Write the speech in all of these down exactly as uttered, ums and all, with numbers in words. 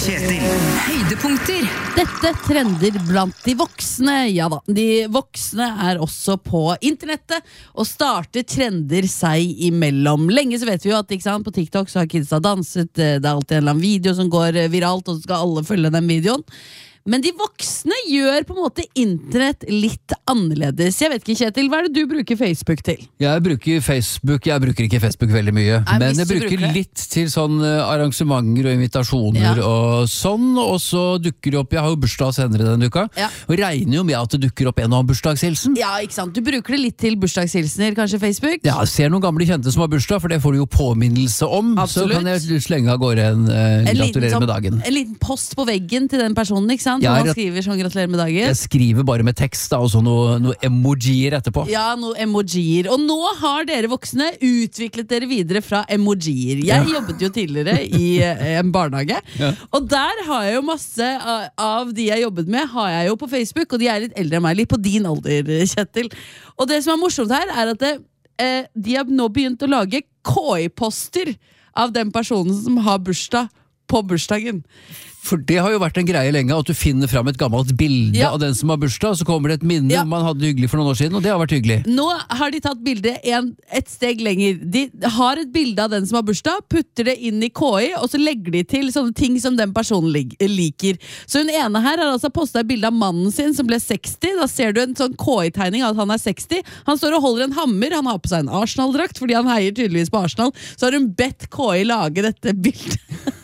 Kjetil. Høydepunkter. Dette trender blant de voksne. Ja da, de voksne er også på internettet og starter trender seg imellom. Lenge så vet vi jo at ikke sant, på TikTok så har kidsa danset, det er alltid en eller annen video som går viralt, og så skal alle følge den videoen. Men de voksne gjør på en måte internett litt annerledes. Jeg vet ikke, Kjetil, hva er det du bruker Facebook til? Jeg bruker Facebook, jeg bruker ikke Facebook veldig mye, Nei, men jeg bruker bruker det. litt til sånne arrangementer og invitasjoner Ja. og sånn, og så dukker det opp, jeg har jo bursdag senere denne uka, Ja. og regner jo med at det dukker opp en og annen bursdagshilsen. Ja, ikke sant? Du bruker det litt til bursdagshilsener, kanskje Facebook? Ja, jeg ser noen gamle kjente som har bursdag, for det får du jo påminnelse om, Absolutt. så kan jeg slenge av gårde en, uh, En liten, gratulerer sånn, med dagen. en liten post på veggen til den personen, ikke sant? Ja, Hvor man rett- skriver sånn gratulerer med dagen. Jeg skriver bare med tekst da, og så noe, noe emojier etterpå. Ja, noen emojier. Og nå har dere voksne utviklet dere videre fra emojier. Jeg Ja. jobbet jo tidligere i eh, en barnehage, Ja. og der har jeg jo masse av, av de jeg jobbet med, har jeg jo på Facebook, og de er litt eldre enn meg, litt på din alder, Kjetil. Og det som er morsomt her, er at det, eh, de har nå begynt å lage K I-poster av den personen som har bursdag på bursdagen. For det har jo vært en greie lenge, at du finner fram et gammelt bilde Ja. av den som har bursdag, så kommer det et minne Ja. man hadde hyggelig for noen år siden, og det har vært hyggelig. Nå har de tatt bildet en, et steg lenger. De har et bilde av den som har bursdag, putter det inn i K I, og så legger de til sånne ting som den personen lig- liker. Så hun ene her har altså postet et bilde av mannen sin som ble seksti. Da ser du en sånn K I-tegning av at han er seksti. Han står og holder en hammer, han har på seg en Arsenal-drakt, fordi han heier tydeligvis på Arsenal. Så har hun bedt K I lage dette bildet.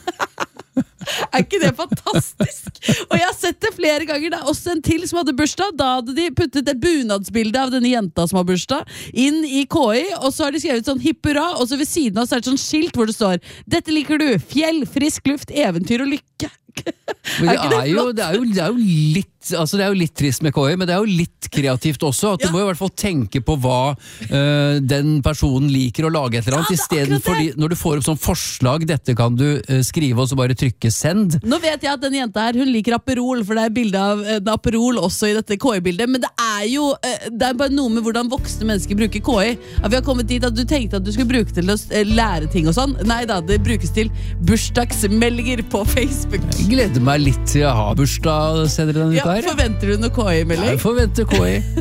Er ikke det fantastisk? Og jeg har sett det flere ganger. Det er også en til som hadde bursdag. Da hadde de puttet et bunadsbilde av denne jenta som har bursdag inn i K I, og så har de skrevet sånn hipp hurra, og så ved siden av så er det sånn skilt hvor det står: dette liker du, fjell, frisk luft, eventyr og lykke. Men Er det ikke det er, jo, flott? det, er jo, det er jo litt altså det er jo litt trist med K I, men det er jo litt kreativt også. At Ja. Du må jo i hvert fall tenke på hva øh, den personen liker å lage et eller annet. Ja, det er akkurat Istedenfor de- når du får opp sånn forslag, dette kan du øh, skrive og så bare trykke send. Nå vet jeg at denne jenta her, hun liker Aperol, for det er bilde av en Aperol også i dette K I-bildet, men det er jo eh, det er bare noe med hvordan voksne mennesker bruker K I. At vi har kommet dit at du tenkte at du skulle bruke det til å eh, lære ting og sånn. Nei da, det brukes til bursdagsmeldinger på Facebook. Jeg gleder meg litt til å ha bursdag senere denne Ja, uka her. forventer du noe K I-melding? Jeg forventer K I.